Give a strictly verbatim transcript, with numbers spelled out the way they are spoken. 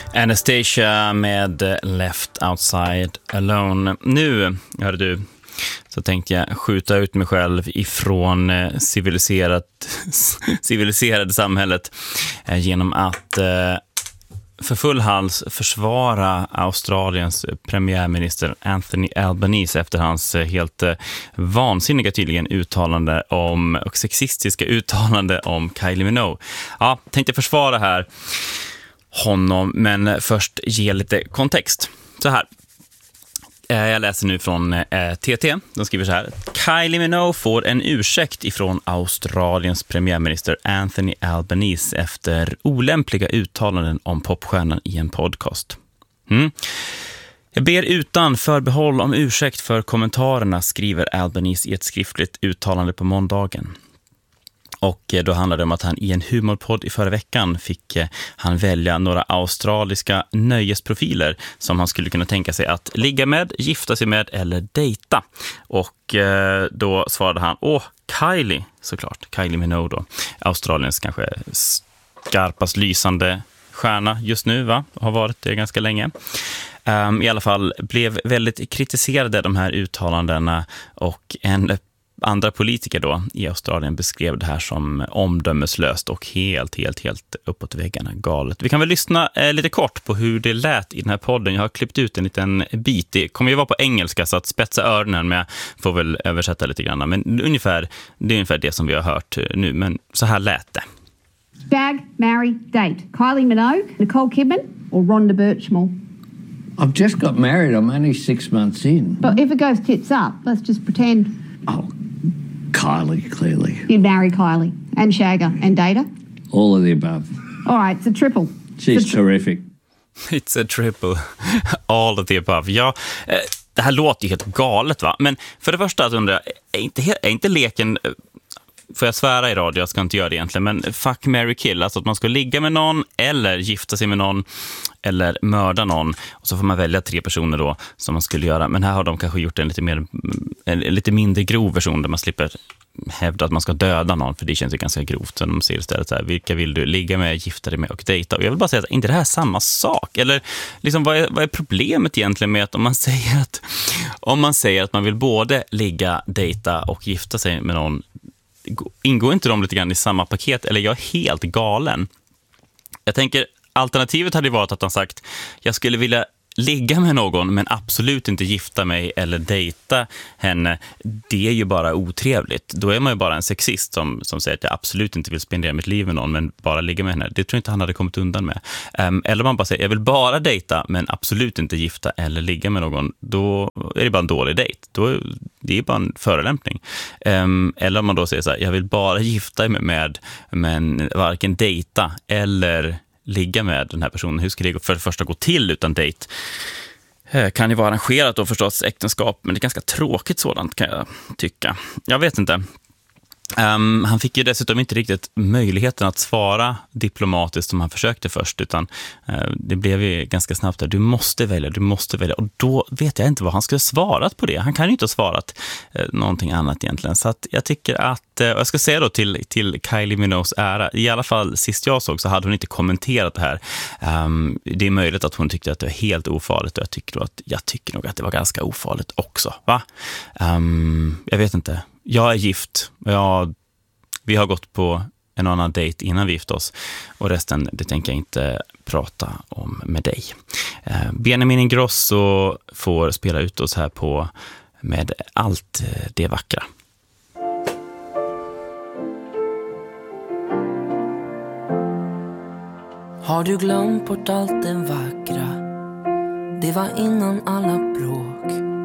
Anastasia med Left Outside Alone. Nu, hörde du, så tänkte jag skjuta ut mig själv ifrån civiliserat, civiliserade samhället genom att för full hals försvara Australiens premiärminister Anthony Albanese efter hans helt vansinniga tydligen uttalande om, och sexistiska uttalande om Kylie Minogue. Ja, tänkte försvara här honom, men först ge lite kontext. Så här. Jag läser nu från T T. De skriver så här: Kylie Minogue får en ursäkt ifrån Australiens premiärminister Anthony Albanese efter olämpliga uttalanden om popstjärnan i en podcast. Mm. Jag ber utan förbehåll om ursäkt för kommentarerna, skriver Albanese i ett skriftligt uttalande på måndagen. Och då handlade det om att han i en humorpodd i förra veckan fick han välja några australiska nöjesprofiler som han skulle kunna tänka sig att ligga med, gifta sig med eller dejta. Och då svarade han, åh, Kylie, såklart, Kylie Minogue då. Australiens kanske skarpast lysande stjärna just nu, va? Har varit det ganska länge. Um, I alla fall blev väldigt kritiserade de här uttalandena, och en andra politiker då i Australien beskrev det här som omdömeslöst och helt, helt, helt uppåt väggarna galet. Vi kan väl lyssna eh, lite kort på hur det lät i den här podden. Jag har klippt ut en liten bit. Det kommer ju vara på engelska, så att spetsa öronen, men jag får väl översätta lite grann. Men ungefär, det är ungefär det som vi har hört nu, men så här lät det. Bag, marry, date. Kylie Minogue, Nicole Kidman or Rhonda Birchmore? I've just got married. I'm only six months in. But if it goes tits up, let's just pretend. Oh, Kylie, clearly. You'd marry Kylie and shag her and date her? All of the above. All right, it's a triple. She's It's a tri- terrific. It's a triple. All of the above. Ja, eh, det här låter ju helt galet, va? Men för det första så undrar jag, är inte, är inte leken... Får jag svära i radio, jag ska inte göra det egentligen, men fuck, marry, kill, alltså att man ska ligga med någon eller gifta sig med någon eller mörda någon, och så får man välja tre personer då som man skulle göra. Men här har de kanske gjort en lite mer en lite mindre grov version där man slipper hävda att man ska döda någon, för det känns ju ganska grovt. Så de säger istället så här: vilka vill du ligga med, gifta dig med och dejta? Och jag vill bara säga att inte det här är samma sak, eller liksom vad är, vad är problemet egentligen med att om man säger att om man säger att man vill både ligga, dejta och gifta sig med någon, ingår inte de lite grann i samma paket? Eller jag är helt galen. Jag tänker, alternativet hade varit att han sagt, jag skulle vilja ligga med någon men absolut inte gifta mig eller dejta henne. Det är ju bara otrevligt. Då är man ju bara en sexist som, som säger att jag absolut inte vill spendera mitt liv med någon men bara ligga med henne. Det tror jag inte han hade kommit undan med. Um, eller man bara säger, jag vill bara dejta men absolut inte gifta eller ligga med någon. Då är det bara en dålig dejt. Då är det är bara en förolämpning. Um, eller om man då säger så här, jag vill bara gifta mig med men varken dejta eller ligga med den här personen. Hur ska det för det första gå till utan dejt? Kan ju vara arrangerat då förstås äktenskap, men det är ganska tråkigt sådant kan jag tycka. Jag vet inte. Um, han fick ju dessutom inte riktigt möjligheten att svara diplomatiskt som han försökte först, utan uh, det blev ju ganska snabbt där, du måste välja, du måste välja, och då vet jag inte vad han skulle ha svarat på det. Han kan ju inte ha svarat uh, någonting annat egentligen, så att jag tycker att, uh, jag ska säga då till, till Kylie Minogues ära, i alla fall sist jag såg så hade hon inte kommenterat det här. Um, det är möjligt att hon tyckte att det var helt ofarligt, och jag tycker, då att, jag tycker nog att det var ganska ofarligt också, va? Um, jag vet inte. Jag är gift. Jag, vi har gått på en annan dejt innan vi gifte oss. Och resten, det tänker jag inte prata om med dig. Eh, Benjamin Ingrosso får spela ut oss här på med allt det vackra. Har du glömt bort allt det vackra? Det var innan alla bråk.